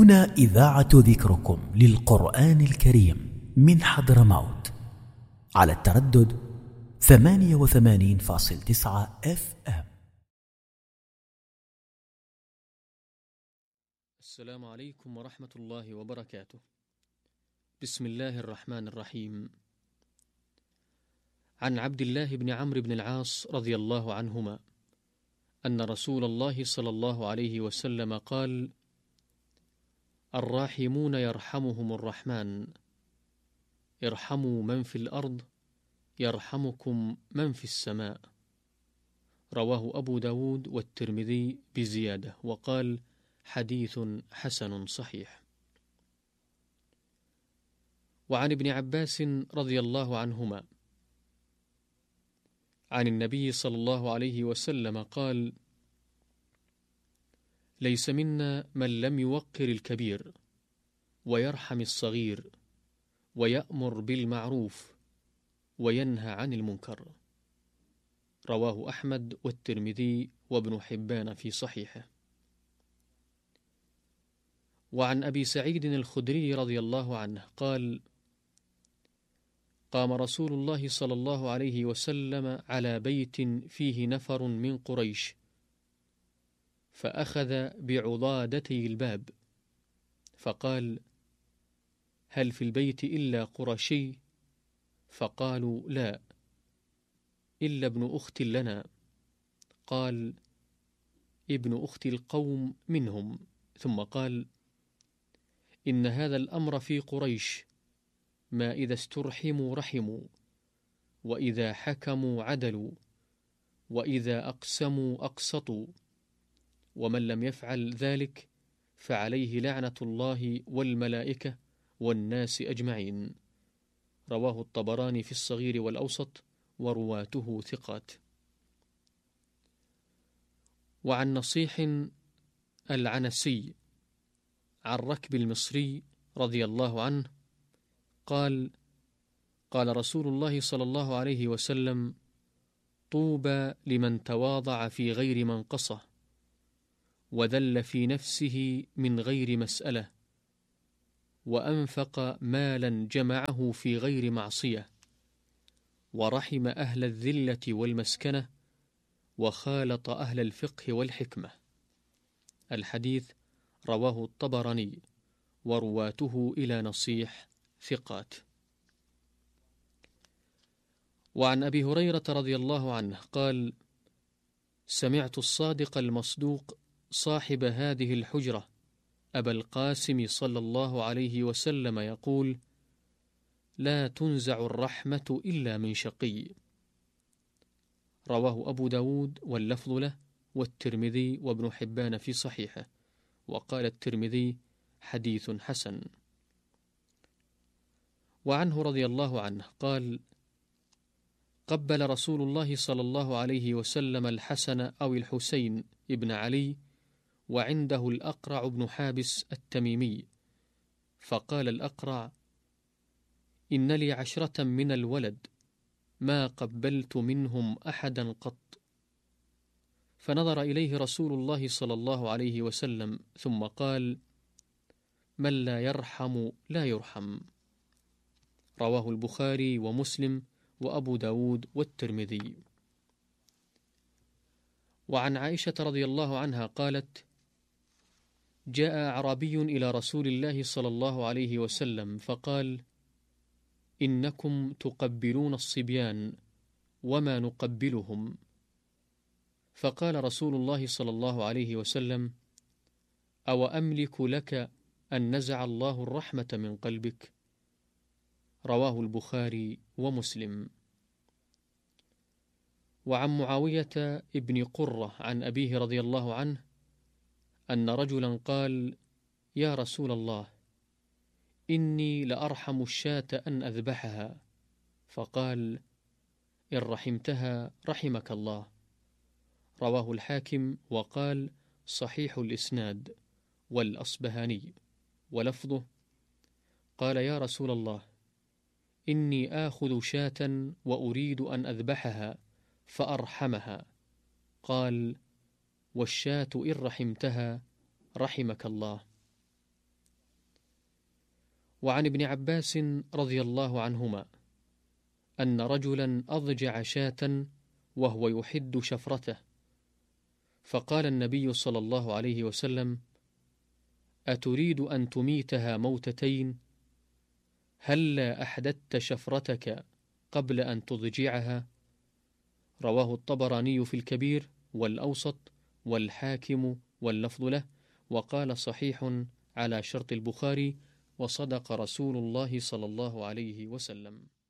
هنا إذاعة ذكركم للقرآن الكريم من حضرموت على التردد 88.9 FM. السلام عليكم ورحمة الله وبركاته. بسم الله الرحمن الرحيم. عن عبد الله بن عمرو بن العاص رضي الله عنهما أن رسول الله صلى الله عليه وسلم قال: الراحمون يرحمهم الرحمن، ارحموا من في الأرض يرحمكم من في السماء. رواه أبو داود والترمذي بزيادة، وقال: حديث حسن صحيح. وعن ابن عباس رضي الله عنهما عن النبي صلى الله عليه وسلم قال: ليس منا من لم يوقر الكبير ويرحم الصغير ويأمر بالمعروف وينهى عن المنكر. رواه أحمد والترمذي وابن حبان في صحيحه. وعن أبي سعيد الخدري رضي الله عنه قال: قام رسول الله صلى الله عليه وسلم على بيت فيه نفر من قريش، فأخذ بعضادتي الباب فقال: هل في البيت إلا قرشي؟ فقالوا: لا، إلا ابن أخت لنا. قال: ابن أخت القوم منهم. ثم قال: إن هذا الأمر في قريش، ما إذا استرحموا رحموا، وإذا حكموا عدلوا، وإذا أقسموا أقسطوا، ومن لم يفعل ذلك فعليه لعنة الله والملائكة والناس أجمعين. رواه الطبراني في الصغير والأوسط، ورواته ثقات. وعن نصيح العنسي عن ركب المصري رضي الله عنه قال: قال رسول الله صلى الله عليه وسلم: طوبى لمن تواضع في غير منقصة، وذل في نفسه من غير مسألة، وأنفق مالا جمعه في غير معصية، ورحم أهل الذلة والمسكنة، وخالط أهل الفقه والحكمة. الحديث رواه الطبراني، ورواته إلى نصيح ثقات. وعن أبي هريرة رضي الله عنه قال: سمعت الصادق المصدوق صاحب هذه الحجرة أبا القاسم صلى الله عليه وسلم يقول: لا تنزع الرحمة إلا من شقي. رواه أبو داود واللفظ له، والترمذي وابن حبان في صحيحه، وقال الترمذي: حديث حسن. وعنه رضي الله عنه قال: قبل رسول الله صلى الله عليه وسلم الحسن أو الحسين ابن علي، وعنده الأقرع بن حابس التميمي، فقال الأقرع: إن لي 10 من الولد ما قبلت منهم أحدا قط. فنظر إليه رسول الله صلى الله عليه وسلم ثم قال: من لا يرحم لا يرحم. رواه البخاري ومسلم وأبو داود والترمذي. وعن عائشة رضي الله عنها قالت: جاء أعرابي إلى رسول الله صلى الله عليه وسلم فقال: إنكم تقبلون الصبيان وما نقبلهم. فقال رسول الله صلى الله عليه وسلم: أو أملك لك أن نزع الله الرحمة من قلبك؟ رواه البخاري ومسلم. وعن معاوية ابن قرة عن أبيه رضي الله عنه أن رجلا قال: يا رسول الله، إني لأرحم الشاة أن أذبحها. فقال: إن رحمتها رحمك الله. رواه الحاكم، وقال: صحيح الإسناد. والأصبهاني، ولفظه: قال: يا رسول الله، إني آخذ شاة وأريد أن أذبحها فأرحمها. قال: والشاة إن رحمتها رحمك الله. وعن ابن عباس رضي الله عنهما أن رجلا أضجع شاة وهو يحد شفرته، فقال النبي صلى الله عليه وسلم: أتريد أن تميتها موتتين؟ هلا أحدثت شفرتك قبل أن تضجعها؟ رواه الطبراني في الكبير والأوسط والحاكم واللفظ له، وقال صحيح على شرط البخاري، وصدق رسول الله صلى الله عليه وسلم.